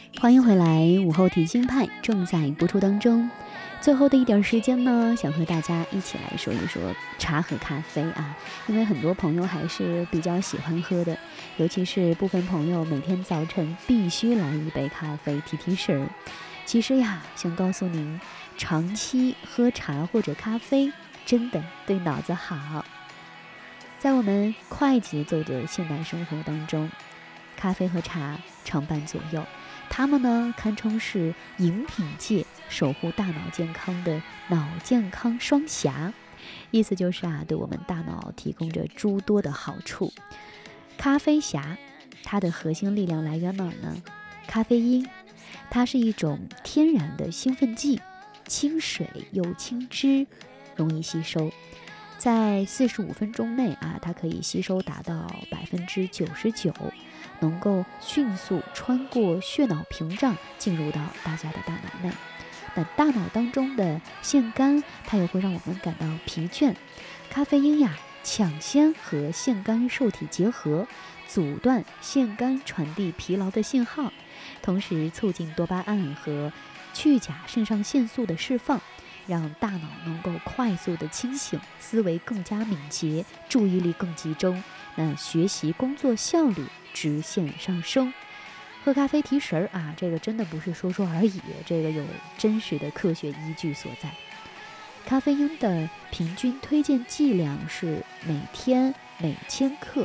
欢迎回来，午后提心派正在播出当中。最后的一点时间呢，想和大家一起来说一说茶和咖啡啊，因为很多朋友还是比较喜欢喝的，尤其是部分朋友每天早晨必须来一杯咖啡提提神儿。其实呀，想告诉您，长期喝茶或者咖啡真的对脑子好。在我们快节奏的现代生活当中，咖啡和茶常伴左右，它们呢堪称是饮品界守护大脑健康的脑健康双侠，意思就是对我们大脑提供着诸多的好处。咖啡侠，它的核心力量来源哪儿呢？咖啡因，它是一种天然的兴奋剂，清水又清汁，容易吸收。在45分钟内它可以吸收达到99%，能够迅速穿过血脑屏障进入到大家的大脑内。那大脑当中的腺苷，它也会让我们感到疲倦。咖啡因抢先和腺苷受体结合，阻断腺苷传递疲劳的信号，同时促进多巴胺和去甲肾上腺素的释放，让大脑能够快速的清醒，思维更加敏捷，注意力更集中，学习工作效率直线上升。喝咖啡提神这个真的不是说说而已，这个有真实的科学依据所在。咖啡因的平均推荐剂量是每天每千克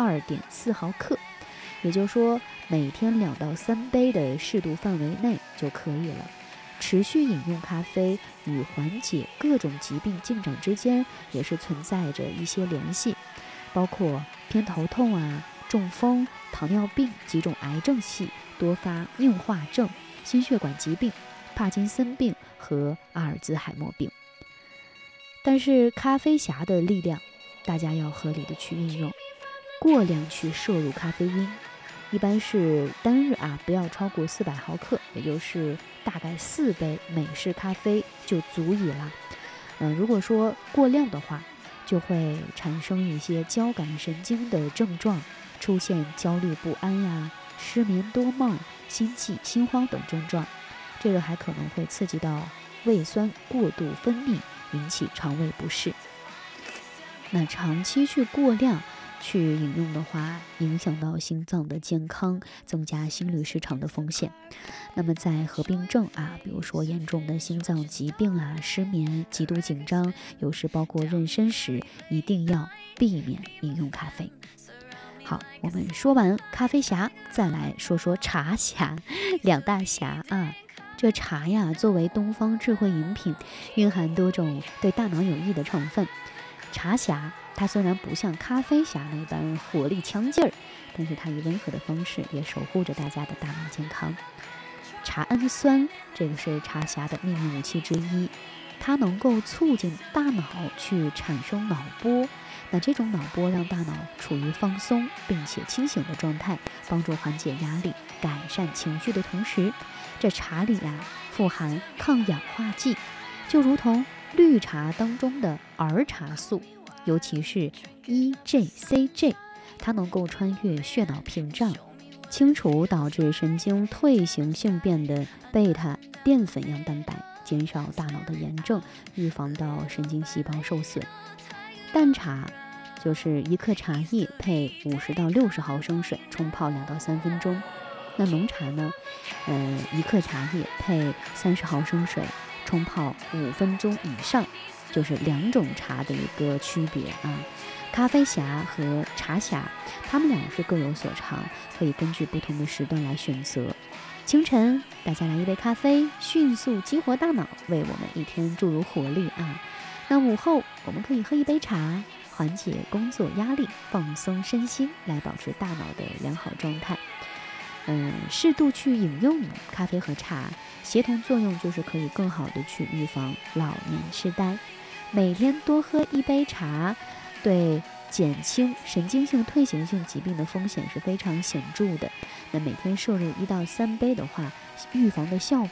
2.4毫克，也就是说每天2到3杯的适度范围内就可以了。持续饮用咖啡与缓解各种疾病进展之间也是存在着一些联系，包括偏头痛中风、糖尿病、几种癌症系、多发硬化症、心血管疾病、帕金森病和阿尔兹海默病。但是咖啡侠的力量，大家要合理的去运用，过量去摄入咖啡因，一般是单日不要超过400毫克，也就是大概4杯美式咖啡就足以了。如果说过量的话，就会产生一些交感神经的症状，出现焦虑不安失眠多梦、心悸、心慌等症状。这个还可能会刺激到胃酸过度分泌，引起肠胃不适。那长期去过量去饮用的话，影响到心脏的健康，增加心律失常的风险。那么在合并症比如说严重的心脏疾病失眠、极度紧张，有时包括妊娠时，一定要避免饮用咖啡。好，我们说完咖啡侠，再来说说茶侠，两大侠这茶作为东方智慧饮品，蕴含多种对大脑有益的成分。茶侠它虽然不像咖啡侠那般火力强劲儿，但是它以温和的方式也守护着大家的大脑健康。茶氨酸这个是茶侠的秘密武器之一，它能够促进大脑去产生脑波，那这种脑波让大脑处于放松并且清醒的状态，帮助缓解压力、改善情绪的同时，这茶里富含抗氧化剂，就如同绿茶当中的儿茶素，尤其是 EGCG， 它能够穿越血脑屏障，清除导致神经退行性变的贝塔淀粉样蛋白，减少大脑的炎症，预防到神经细胞受损。淡茶就是1克茶叶配50到60毫升水，冲泡2到3分钟。那浓茶呢，1克茶叶配30毫升水，冲泡5分钟以上，就是2种茶的一个区别咖啡侠和茶侠，他们俩是各有所长，可以根据不同的时段来选择。清晨大家来一杯咖啡，迅速激活大脑，为我们一天注入活力那午后我们可以喝一杯茶，缓解工作压力，放松身心，来保持大脑的良好状态。适度去饮用咖啡和茶，协同作用就是可以更好的去预防老年痴呆。每天多喝一杯茶，对减轻神经性退行性疾病的风险是非常显著的。那每天摄入1到3杯的话，预防的效果